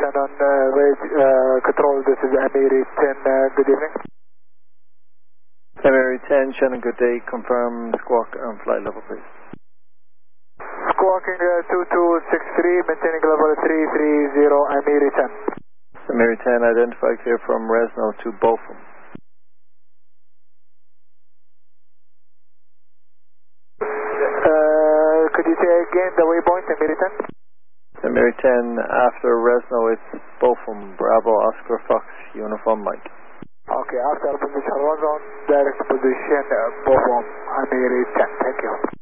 on control, this is Amiri 10, good evening. Amiri 10, Shannon, good day, confirm squawk and flight level please. Squawking 2263, maintaining level 330, Amiri 10. Amiri 10, identify clear from Resno to Bochum. Could you say again the waypoint, Amiri 10? Amiri 10, after Resno it's Bochum, Bravo, Oscar, Fox, Uniform, Mike. Okay, after position Razon, direct position Bochum, Amiri 10, thank you.